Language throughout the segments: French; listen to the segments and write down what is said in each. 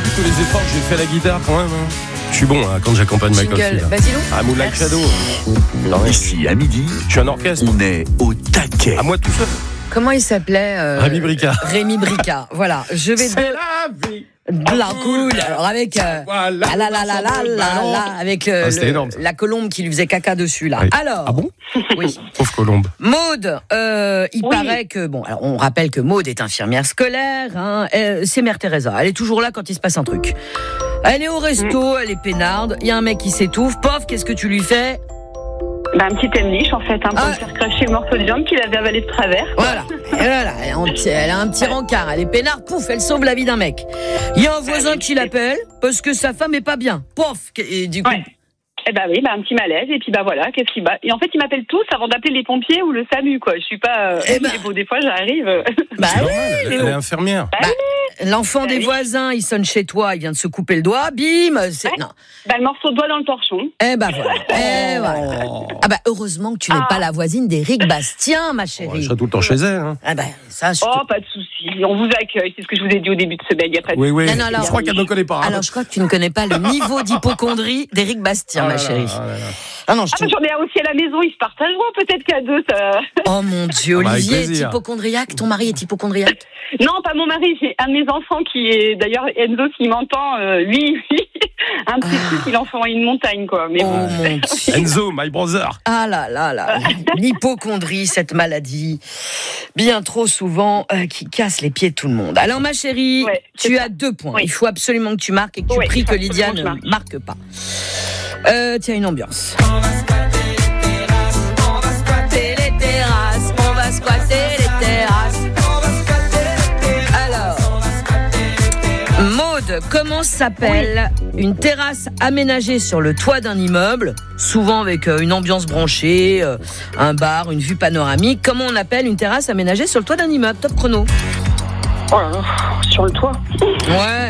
tous les efforts que j'ai fait à la guitare quand même. Je suis bon quand j'accompagne ma copine. Basilou. Moonlight Shadow. Ici, à midi, Je suis un orchestre. on est au taquet. À moi tout seul. Comment il s'appelait Rémi Bricard. Rémi Bricard. Voilà. Je vais C'est la vie. de la cool. Alors avec Voilà. avec c'était énorme, ça. la colombe qui lui faisait caca dessus là. Oui. Alors. Ah bon? Oui. Pauvre colombe. Maud, il paraît que alors on rappelle que Maud est infirmière scolaire. C'est Mère Teresa. Elle est toujours là quand il se passe un truc. Elle est au resto, elle est peinarde. Il y a un mec qui s'étouffe. Pof, qu'est-ce que tu lui fais? Un petit Emlich en fait, pour me faire cracher le morceau de viande qu'il avait avalé de travers. Voilà. Et voilà. Elle a un petit rencard. Elle est peinarde. Pouf, elle sauve la vie d'un mec. Il y a un voisin qui l'appelle parce que sa femme est pas bien. Pof. Et du coup. Ouais. Oui, un petit malaise, et puis voilà, qu'est-ce qu'il bat. Et en fait, ils m'appellent tous avant d'appeler les pompiers ou le SAMU, quoi. Je suis pas. Des fois, j'arrive. C'est normal, elle est infirmière. L'enfant des voisins, il sonne chez toi, il vient de se couper le doigt, bim. Non. Le morceau de doigt dans le torchon. Voilà. Heureusement que tu n'es pas la voisine d'Éric Bastien, ma chérie. Je serai tout le temps chez elle. Ça, pas de souci. On vous accueille, c'est ce que je vous ai dit au début de semaine. Y a pas de Oui. Non, Je crois qu'elle ne me connaît pas. Alors, je crois que tu ne connais pas le niveau d'hypocondrie d'Éric Bastien, ma chérie. J'en ai aussi à la maison, ils se partageront peut-être qu'à deux. Ça... Oh mon Dieu, Olivier est hypocondriaque. Ton mari est hypocondriaque? Non, pas mon mari, j'ai un de mes enfants qui est, d'ailleurs, Enzo, s'il m'entend, lui, un petit truc, il en fera une montagne, quoi. Mais mon Dieu. Enzo, my brother. Ah là, l'hypocondrie, cette maladie, bien trop souvent, qui casse les pieds de tout le monde. Alors, ma chérie, tu as 2 points. Oui. Il faut absolument que tu marques et que tu pries que Lydia ne marque pas. Tiens, une ambiance. On va squatter les terrasses, on va squatter les terrasses. Alors, Maud, comment s'appelle une terrasse aménagée sur le toit d'un immeuble, souvent avec une ambiance branchée, un bar, une vue panoramique? Comment on appelle une terrasse aménagée sur le toit d'un immeuble? Top chrono. Oh là là, sur le toit. Ouais.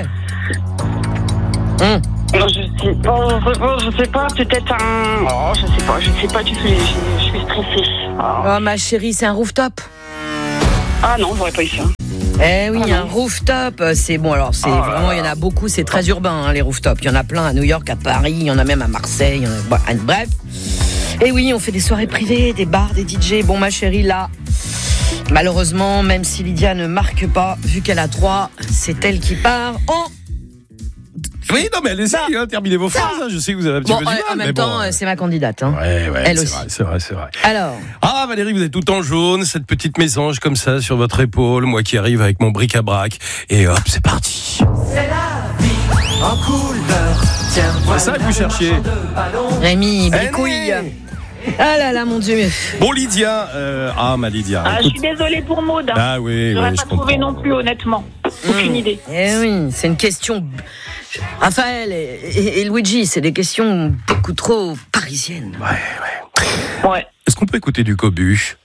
Non, je sais pas, peut-être un... Oh, je sais pas du tout, je suis stressée. Oh, ma chérie, c'est un rooftop. Ah non, j'aurais pas eu ça. Eh oui, un rooftop, c'est bon, alors c'est vraiment, il y en a beaucoup, c'est très urbain, les rooftops. Il y en a plein à New York, à Paris, il y en a même à Marseille, bref. Et oui, on fait des soirées privées, des bars, des DJ. Bon, ma chérie, là, malheureusement, même si Lydia ne marque pas, vu qu'elle a 3, c'est elle qui part en... Oui, non, mais allez-y, terminez vos phrases. Je sais que vous avez un petit peu du mal. En même temps, c'est ma candidate. Ouais, elle c'est aussi. vrai, c'est vrai. Alors. Ah, Valérie, vous êtes tout en jaune, cette petite mésange comme ça sur votre épaule, moi qui arrive avec mon bric-à-brac. Et hop, c'est parti. C'est la vie en couleur. Tiens, c'est ça que vous cherchiez. Rémi, bricouille. Ah là là, mon Dieu. Bon, Lydia, ma Lydia. Je suis désolée pour Maud. Ah oui, je n'aurais pas trouvé non plus, honnêtement. Aucune idée. Eh oui, c'est une question. Raphaël et Luigi, c'est des questions beaucoup trop parisiennes. Ouais. Est-ce qu'on peut écouter du Cobu?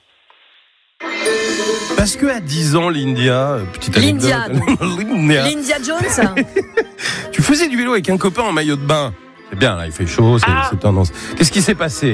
Parce que à 10 ans, Lindia, petite anecdote. Lindia Jones. Tu faisais du vélo avec un copain en maillot de bain. C'est bien, là, il fait chaud, c'est tendance. Qu'est-ce qui s'est passé?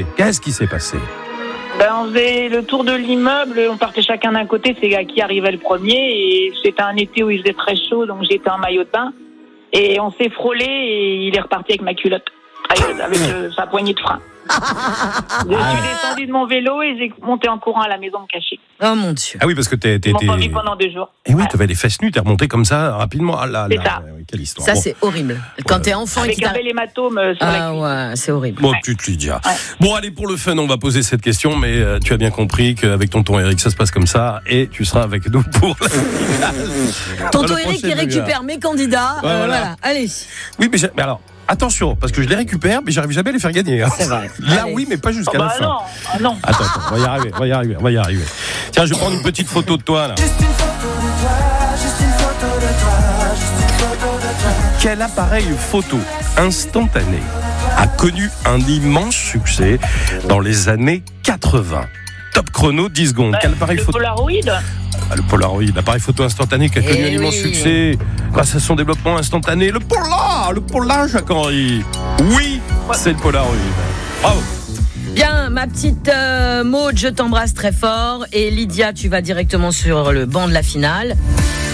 On faisait le tour de l'immeuble, on partait chacun d'un côté, c'est qui arrivait le premier, et c'était un été où il faisait très chaud, donc j'étais en maillot de bain, et on s'est frôlé, et il est reparti avec ma culotte, avec sa poignée de frein. Je suis descendu de mon vélo et j'ai monté en courant à la maison me cacher. Oh mon Dieu. Ah oui, parce que ils m'ont pas vu pendant 2 jours. Et oui, t'avais les fesses nues, t'es remonté comme ça rapidement. C'est ça. Quelle histoire. Ça, c'est horrible. Quand t'es enfant avec un bel hématome sur la cuisse. Ah ouais, c'est horrible. Bon, tu te Lydia. Ouais. Bon, allez, pour le fun, on va poser cette question, mais tu as bien compris qu'avec tonton Eric, ça se passe comme ça, et tu seras avec nous pour la finale. Tonton Eric qui récupère mes candidats. Voilà. Allez. Oui, mais alors. Attention, parce que je les récupère, mais j'arrive jamais à les faire gagner. C'est vrai. Là, oui, mais pas jusqu'à la fin. Non. Attends, on va y arriver. Tiens, je vais prendre une petite photo de toi, là. Juste une photo de toi. Quel appareil photo instantané a connu un immense succès dans les années 80? Top chrono, 10 secondes. Quel appareil photo? Le Polaroid, l'appareil photo instantané qui a connu un immense succès grâce à son développement instantané. Le Polar, Jacques-Henri. Oui, c'est le Polaroid. Bravo. Bien, ma petite Maud, je t'embrasse très fort. Et Lydia, tu vas directement sur le banc de la finale.